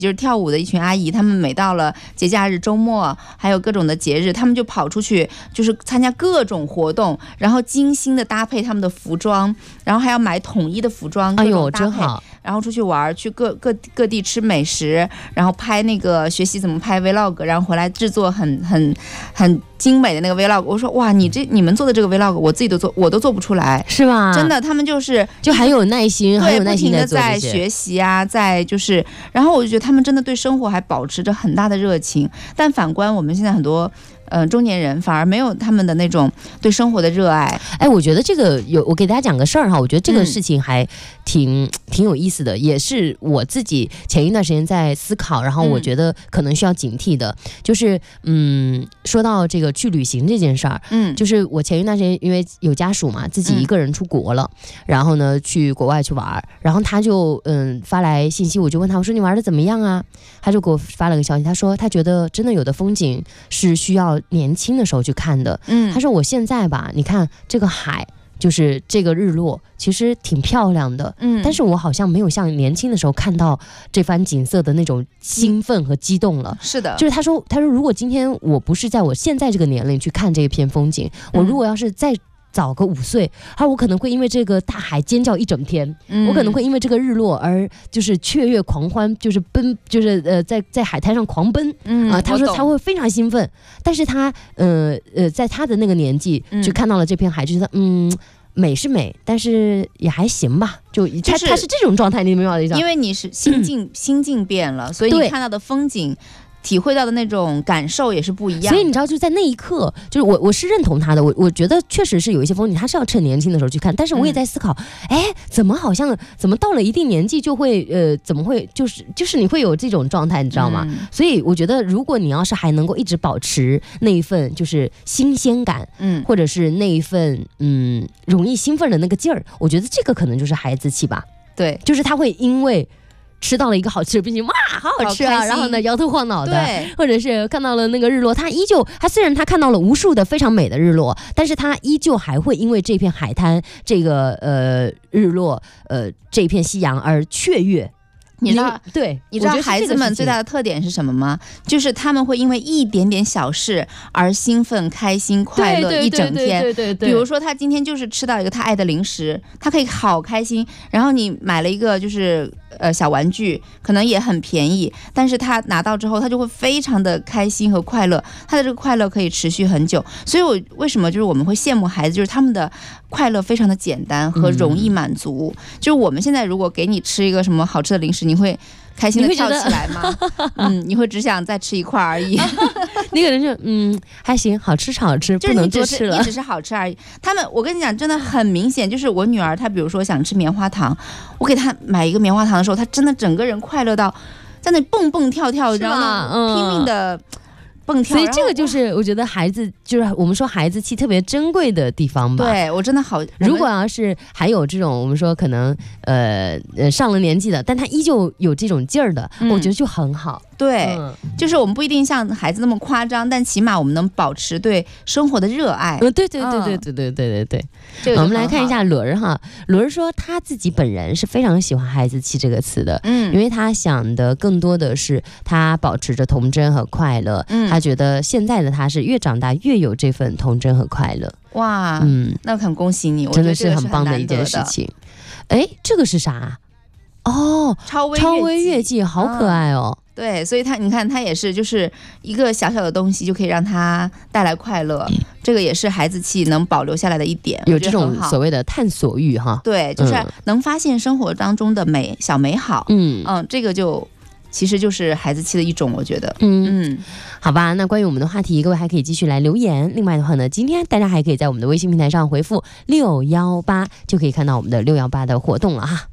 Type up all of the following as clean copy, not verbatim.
就是跳舞的一群阿姨，他们每到了节假日、周末，还有各种的节日，他们就跑出去，就是参加各种活动，然后精心的搭配他们的服装，然后还要买统一的服装， 哎呦，真好。 然后出去玩，去各地吃美食，然后拍那个学习怎么拍 vlog， 然后回来制作很精美的那个 vlog。我说哇，你们做的这个 vlog， 我都做不出来， 是吧？ 真的，他们就很有耐心，很有耐心的在学习啊，在就是，然后我就觉得他们真的对生活还保持着很大的热情。但反观我们现在很多中年人反而没有他们的那种对生活的热爱。 哎，我觉得这个我给大家讲个事儿哈，我觉得这个事情还挺有意思的，也是我自己前一段时间在思考，然后我觉得可能需要警惕的，就是说到这个去旅行这件事儿，就是我前一段时间因为有家属嘛，自己一个人出国了，然后呢去国外去玩，然后他就发来信息，我就问他，我说你玩的怎么样啊？他就给我发了个消息，他说他觉得真的有的风景是需要年轻的时候去看的。他说我现在吧，你看这个海，就是这个日落，其实挺漂亮的，但是我好像没有像年轻的时候看到这番景色的那种兴奋和激动了。 是的， 就是他说如果今天我不是在我现在这个年龄去看这一片风景，我如果要是再早个5岁，我可能会因为这个大海尖叫一整天，我可能会因为这个日落而就是雀跃狂欢，就是在海滩上狂奔他说他会非常兴奋，但是他在他的那个年纪去看到了这片海，就觉得美是美，但是也还行吧，他是这种状态，你明白我的意思？ 因为你是心境变了，所以你看到的风景体会到的那种感受也是不一样的。 所以你知道，就在那一刻，就是我是认同他的，我觉得确实是有一些风景他是要趁年轻的时候去看，但是我也在思考，怎么到了一定年纪就会怎么会就是你会有这种状态，你知道吗？所以我觉得如果你要是还能够一直保持那一份就是新鲜感，或者是那一份容易兴奋的那个劲儿，我觉得这个可能就是孩子气吧。 对， 就是他会因为吃到了一个好吃的冰淇淋，哇，好好吃啊！然后呢，摇头晃脑的，或者是看到了那个日落，他虽然他看到了无数的非常美的日落，但是他依旧还会因为这片海滩、这个日落、这片夕阳而雀跃。 你知道孩子们最大的特点是什么吗？就是他们会因为一点点小事而兴奋、开心、快乐一整天。对，比如说他今天就是吃到一个他爱的零食，他可以好开心。然后你买了一个就是小玩具，可能也很便宜，但是他拿到之后，他就会非常的开心和快乐。他的这个快乐可以持续很久。所以为什么就是我们会羡慕孩子，就是他们的快乐非常的简单和容易满足。就是我们现在如果给你吃一个什么好吃的零食，你会开心的跳起来吗？你会只想再吃一块而已。 那个人就还行，好吃是好吃，不能多吃了。 你只是好吃而已。我跟你讲，真的很明显，就是我女儿她比如说想吃棉花糖，我给她买一个棉花糖的时候，她真的整个人快乐到在那蹦蹦跳跳，然后拼命的蹦跳。 所以这个就是我觉得孩子，就是我们说孩子气特别珍贵的地方吧。 对，我真的好。 如果要是还有这种我们说可能上了年纪的，但他依旧有这种劲儿的，我觉得就很好。 对，就是我们不一定像孩子那么夸张，但起码我们能保持对生活的热爱。 对。我们来看一下轮儿哈，轮儿说他自己本人是非常喜欢孩子气这个词的，因为他想的更多的是他保持着童真和快乐，他觉得现在的他是越长大越有这份童真和快乐。 哇，那很恭喜你， 真的是很棒的一件事情。这个是啥？超微月季，好可爱哦。 对，所以你看他也是就是一个小小的东西就可以让他带来快乐，这个也是孩子气能保留下来的一点， 有这种所谓的探索欲哈。 对，就是能发现生活当中的小美好。这个其实就是孩子气的一种，我觉得。 好吧，那关于我们的话题，各位还可以继续来留言。另外的话呢，今天大家还可以在我们的微信平台上回复618，就可以看到我们的618的活动了哈。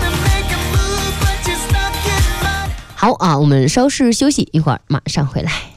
好啊，我们稍事休息，一会儿马上回来。